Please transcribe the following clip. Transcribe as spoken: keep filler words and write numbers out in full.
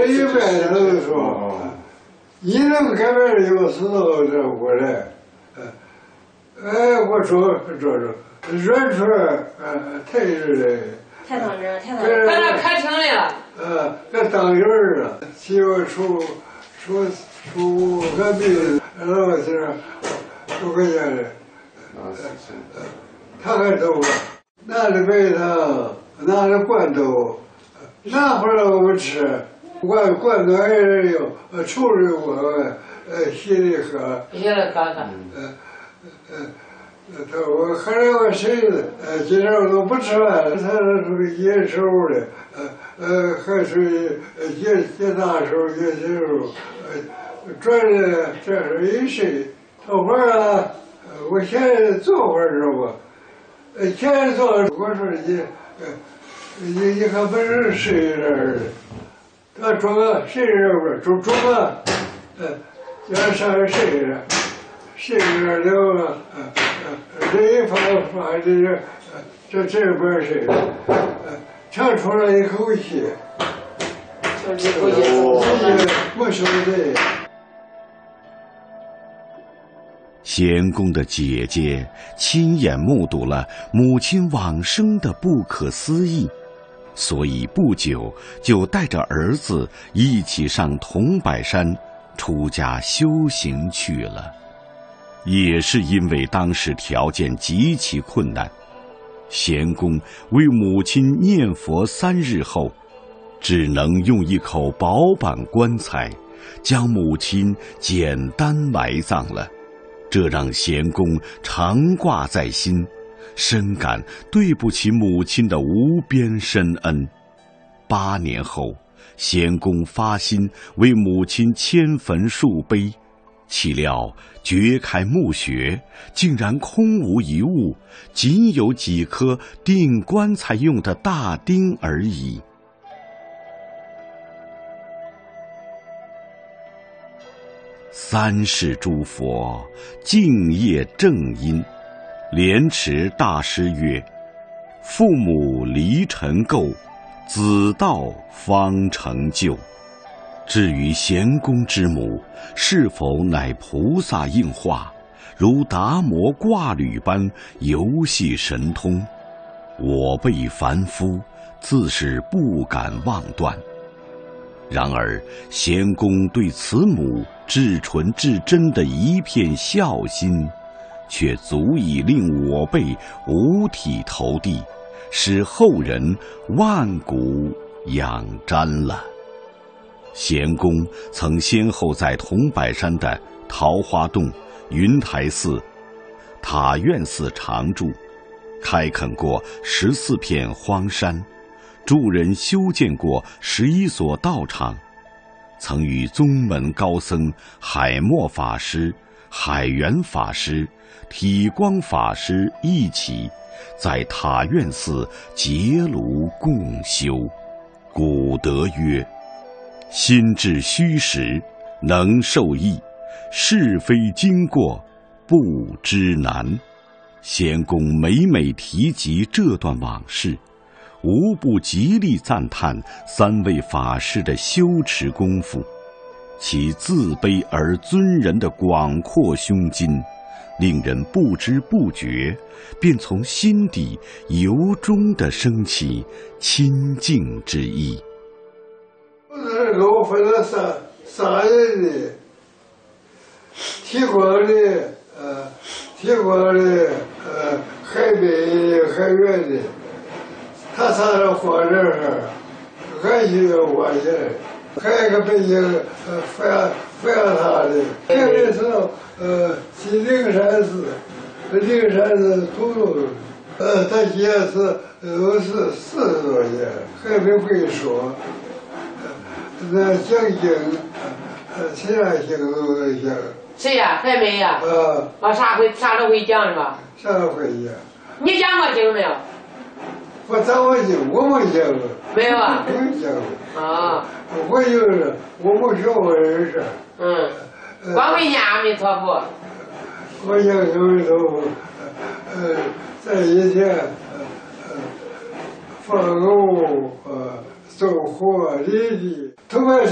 这一百年的时候，你能改变这个世道这过来，哎，我说这这认出来，呃，太热了。 太当真，太当真。 他那开庭来了。 呃，那当人了，七月初初初隔壁老师都个年的，他还走了，拿着白糖，拿着罐头，拿回来我们吃，罐罐头还是有，处理我，呃，稀里喝， 稀里喝喝， 呃呃。他我后来我谁呃，今天我都不吃饭了，他属于野兽的，呃呃，还属于野野大兽、野小兽，呃，转的这是一谁？头发啊，我现在做会儿是吧？呃，现在做，我说你，呃，你你看不是谁人的？他装个谁人不？装装个，呃，叫上谁人？谁人了了？呃。这一发发这这这边是，呃，长出来一口气， 一口气， 没晓得。 贤公的姐姐亲眼目睹了母亲往生的不可思议，所以不久就带着儿子一起上桐柏山出家修行去了。也是因为当时条件极其困难，贤公为母亲念佛三日后，只能用一口薄板棺材将母亲简单埋葬了。这让贤公常挂在心，深感对不起母亲的无边深恩。八年后，贤公发心为母亲迁坟树碑，岂料掘开墓穴，竟然空无一物，仅有几颗钉棺材用的大钉而已。三世诸佛敬业正因，莲池大师曰：父母离尘垢，子道方成就。至于贤公之母是否乃菩萨应化，如达摩挂履般游戏神通，我辈凡夫自是不敢妄断。然而贤公对此母至纯至真的一片孝心，却足以令我辈五体投地，使后人万古仰瞻了。贤公曾先后在桐柏山的桃花洞、云台寺、塔院寺常住，开垦过十四片荒山，助人修建过十一所道场，曾与宗门高僧海默法师、海源法师、体光法师一起在塔院寺结庐共修。古德曰：心至虚实，能受益；是非经过，不知难。贤公每每提及这段往事，无不极力赞叹三位法师的修持功夫，其自卑而尊人的广阔胸襟，令人不知不觉便从心底由衷地升起亲近之意。 这个我分了三三人的，提光的，呃，提光的，呃，海北的，海远的，他仨人放这儿，俺就要往下来，还有一个北京，呃，范范他的，这个是呃，去灵山寺，灵山寺土路，呃，他现在是都是四十多年，还没会说。那讲经，呃，其他经都能讲。 谁呀？还没呀？ 啊。 啊，啥会啥都会讲是吧？ 啥都会讲。 你讲过经没有？ 我讲过经，我没讲过。 没有啊？ 没讲过。 啊。 我就是我没学过这事。 嗯。光会念阿弥陀佛。 我念阿弥陀佛，呃，在以前，呃，放偶，呃。走火礼地，头发